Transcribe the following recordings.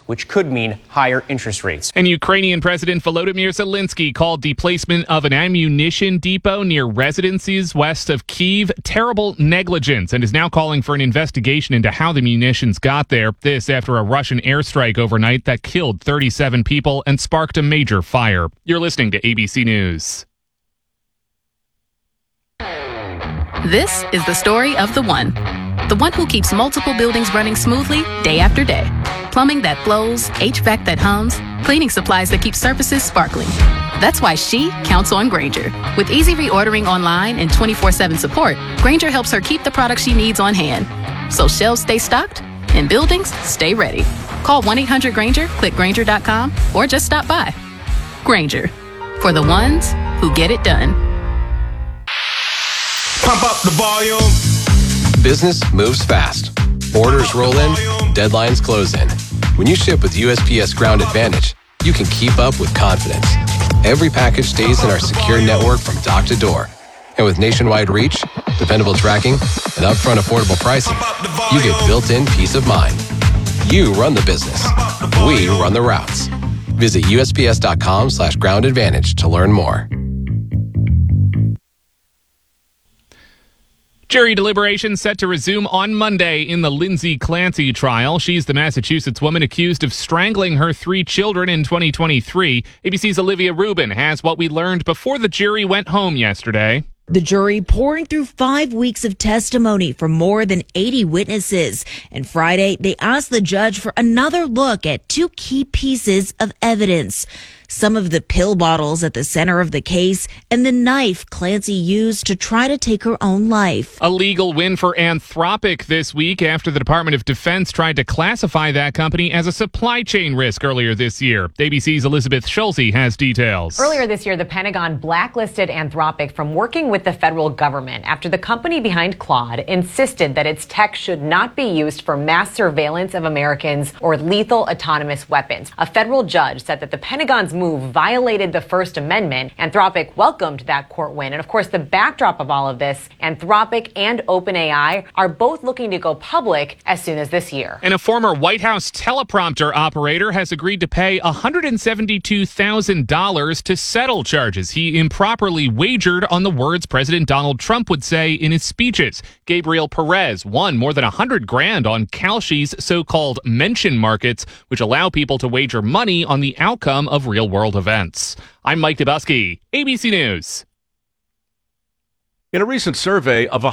which could mean higher interest rates. And Ukrainian President Volodymyr Zelensky called the placement of an ammunition depot near residences west of Kyiv terrible negligence and is now calling for an investigation into how the munitions got there. This after a Russian airstrike overnight that killed 37 people and sparked a major fire. You're listening to ABC News. This is the story of the one who keeps multiple buildings running smoothly day after day. Plumbing that flows, HVAC that hums, cleaning supplies that keep surfaces sparkling. That's why she counts on Grainger. With easy reordering online and 24/7 support, Grainger helps her keep the products she needs on hand. So shelves stay stocked and buildings stay ready. Call 1-800-GRAINGER, click Grainger.com, or just stop by. Grainger, for the ones who get it done. Pump up the volume. Business moves fast. Orders roll in, deadlines close in. When you ship with USPS Ground Advantage, you can keep up with confidence. Every package stays in our secure network from dock to door. And with nationwide reach, dependable tracking, and upfront affordable pricing, you get built-in peace of mind. You run the business. We run the routes. Visit USPS.com/Ground Advantage to learn more. Jury deliberations set to resume on Monday in the Lindsay Clancy trial. She's the Massachusetts woman accused of strangling her 3 children in 2023. ABC's Olivia Rubin has what we learned before the jury went home yesterday. The jury pouring through 5 weeks of testimony from more than 80 witnesses. And Friday, they asked the judge for another look at 2 key pieces of evidence. Some of the pill bottles at the center of the case and the knife Clancy used to try to take her own life. A legal win for Anthropic this week after the Department of Defense tried to classify that company as a supply chain risk earlier this year. ABC's Elizabeth Schulze has details. Earlier this year, the Pentagon blacklisted Anthropic from working with the federal government after the company behind Claude insisted that its tech should not be used for mass surveillance of Americans or lethal autonomous weapons. A federal judge said that the Pentagon's move violated the First Amendment. Anthropic welcomed that court win. And of course, the backdrop of all of this, Anthropic and OpenAI are both looking to go public as soon as this year. And a former White House teleprompter operator has agreed to pay $172,000 to settle charges he improperly wagered on the words President Donald Trump would say in his speeches. Gabriel Perez won more than $100,000 on Kalshi's so-called mention markets, which allow people to wager money on the outcome of real world events. I'm Mike Dubusky, ABC News. In a recent survey of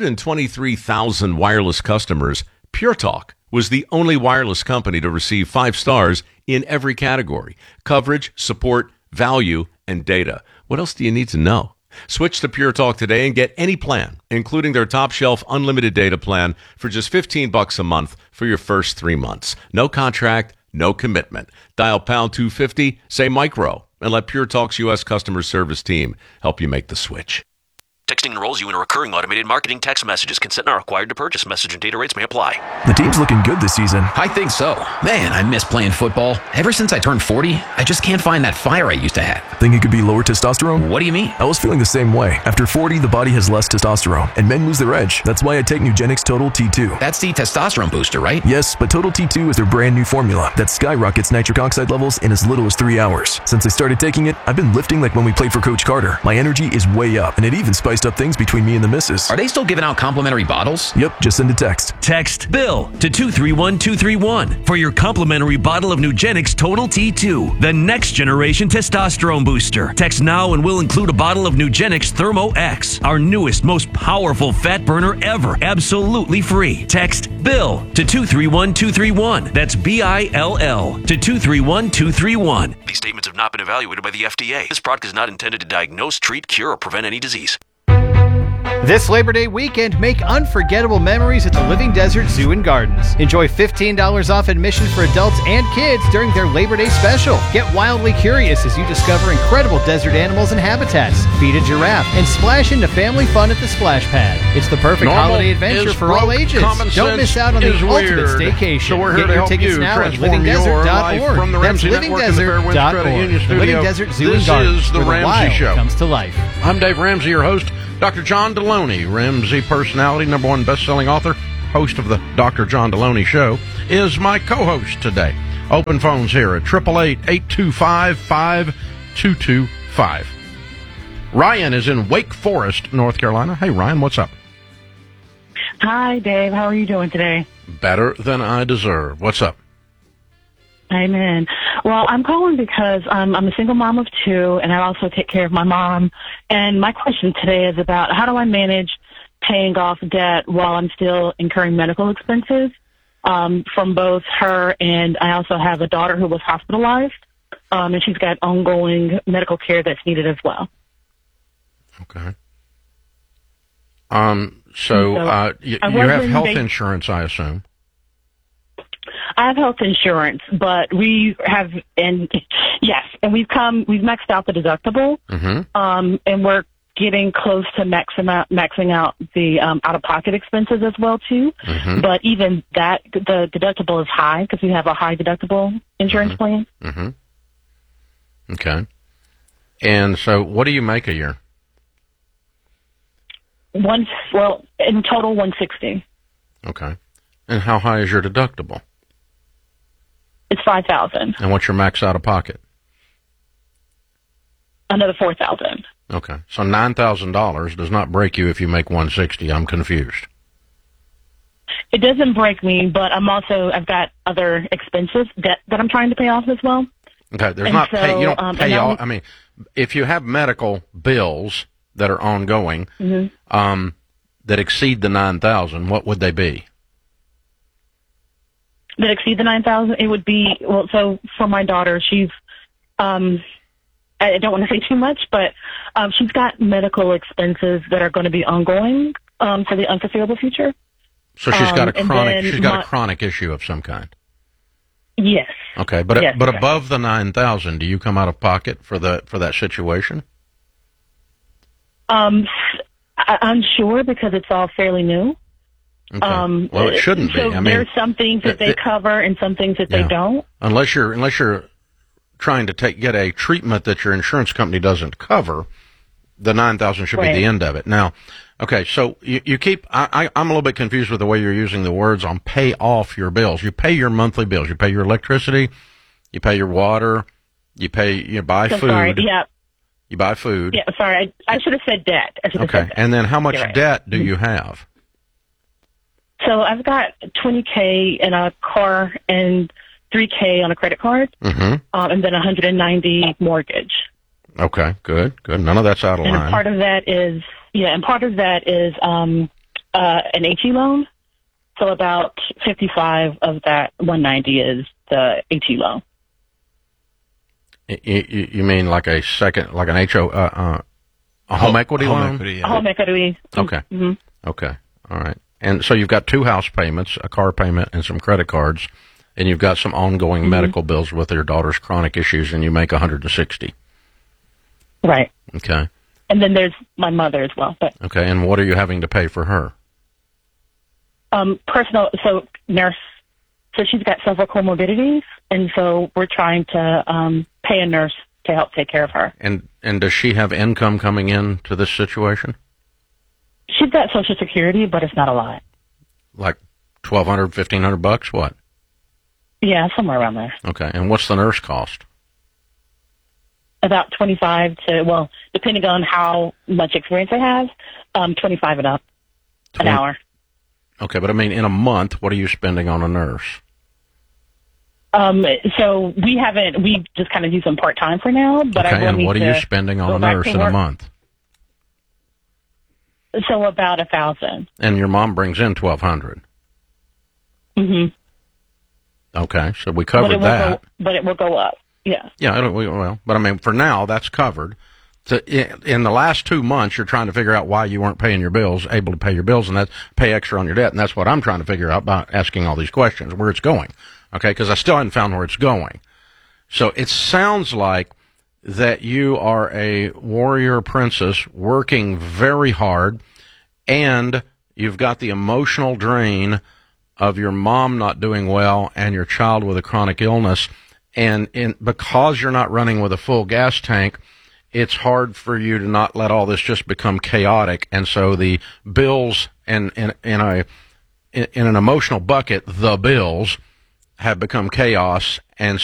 123,000 wireless customers, Pure Talk was the only wireless company to receive 5 stars in every category: coverage, support, value, and data. What else do you need to know? Switch to Pure Talk today and get any plan, including their top shelf unlimited data plan for just $15 a month for your first 3 months. No contract, no commitment. Dial pound 250, say micro, and let Pure Talk's U.S. customer service team help you make the switch. Texting enrolls you in a recurring automated marketing text messages. Consent not required to purchase. Message and data rates may apply. The team's looking good this season. I think so. Man, I miss playing football. Ever since I turned 40, I just can't find that fire I used to have. Think it could be lower testosterone? What do you mean? I was feeling the same way. After 40, the body has less testosterone, and men lose their edge. That's why I take Nugenix Total T2. That's the testosterone booster, right? Yes, but Total T2 is their brand new formula that skyrockets nitric oxide levels in as little as 3 hours. Since I started taking it, I've been lifting like when we played for Coach Carter. My energy is way up, and it even spiced up things between me and the missus. Are they still giving out complimentary bottles? Yep, just send a text. Text BILL to 231231 for your complimentary bottle of Nugenix Total T2, the next generation testosterone booster. Text now and we'll include a bottle of Nugenix Thermo X, our newest, most powerful fat burner ever, absolutely free. Text BILL to 231231. That's BILL to 231231. These statements have not been evaluated by the FDA. This product is not intended to diagnose, treat, cure, or prevent any disease. This Labor Day weekend, make unforgettable memories at the Living Desert Zoo and Gardens. Enjoy $15 off admission for adults and kids during their Labor Day special. Get wildly curious as you discover incredible desert animals and habitats, feed a giraffe, and splash into family fun at the splash pad. It's the perfect holiday adventure for all ages. Don't miss out on the ultimate staycation. So we're Get your tickets now at livingdesert.org. That's livingdesert.org. The Living Desert Zoo and Gardens, where the wild comes to life. I'm Dave Ramsey, your host. Dr. John Deloney, Ramsey personality, #1 best-selling author, host of the Dr. John Deloney Show, is my co-host today. Open phones here at 888-825-5225. Ryan is in Wake Forest, North Carolina. Hey, Ryan, what's up? Hi, Dave. How are you doing today? Better than I deserve. What's up? Amen. Well, I'm calling because I'm a single mom of two, and I also take care of my mom. And my question today is about how do I manage paying off debt while I'm still incurring medical expenses from both her, and I also have a daughter who was hospitalized, and she's got ongoing medical care that's needed as well. Okay. So you have health insurance, I assume. I have health insurance, but we have, and we've maxed out the deductible, and we're getting close to maxing out the out-of-pocket expenses as well too. But even that, the deductible is high because we have a high deductible insurance plan. Okay. And so, what do you make a year? In total, $160. Okay. And how high is your deductible? It's $5,000. And what's your max out of pocket? Another $4,000. Okay. So $9,000 does not break you if you make $160. I'm confused. It doesn't break me, but I've got other expenses that I'm trying to pay off as well. Okay. You don't pay all. I mean, if you have medical bills that are ongoing, that exceed the $9,000, what would they be? That exceed the $9,000, it would be, so for my daughter, she's, I don't want to say too much, but she's got medical expenses that are going to be ongoing for the unforeseeable future. So she's got a chronic issue of some kind. Yes. Okay, but above the $9,000, do you come out of pocket for that situation? I'm unsure because it's all fairly new. Okay. Well, it shouldn't be. I mean, there's some things that they cover and some things that they don't. Unless you're trying to get a treatment that your insurance company doesn't cover, the $9,000 should be the end of it. Now, okay, so you keep. I'm a little bit confused with the way you're using the words on pay off your bills. You pay your monthly bills. You pay your electricity. You pay your water. You buy food. Sorry. Yeah. You buy food. Yeah. Sorry, I should have said debt. Okay, and then how much debt do you have? So I've got $20K in a car and $3K on a credit card, and then $190 mortgage. Okay, good. None of that's out of line. And part of that is an HE loan. So about 55 of that 190 is the HE loan. You mean like an home equity loan? A home equity. Okay. Okay. All right. And so you've got two house payments, a car payment, and some credit cards, and you've got some ongoing medical bills with your daughter's chronic issues, and you make $160. Right. Okay. And then there's my mother as well. But okay. And what are you having to pay for her? Personal. So nurse. So she's got several comorbidities, and so we're trying to pay a nurse to help take care of her. And does she have income coming in to this situation? She's got Social Security, but it's not a lot. Like $1,200, $1,500? What? Yeah, somewhere around there. Okay. And what's the nurse cost? About 25 to, depending on how much experience I have, 25 and up an hour. Okay, but I mean, in a month, what are you spending on a nurse? So we just kind of use them part-time for now. But okay, and what are you spending on a nurse in a month? So about $1,000. And your mom brings in $1,200. Okay, so we covered that. But it will go up. Yeah. Yeah. But I mean, for now, that's covered. So in the last 2 months, you're trying to figure out why you weren't paying your bills, able to pay your bills, and that's pay extra on your debt. And that's what I'm trying to figure out by asking all these questions, where it's going. Okay, because I still haven't found where it's going. So it sounds like that you are a warrior princess working very hard, and you've got the emotional drain of your mom not doing well and your child with a chronic illness. And because you're not running with a full gas tank, it's hard for you to not let all this just become chaotic. And so the bills in an emotional bucket, the bills have become chaos, and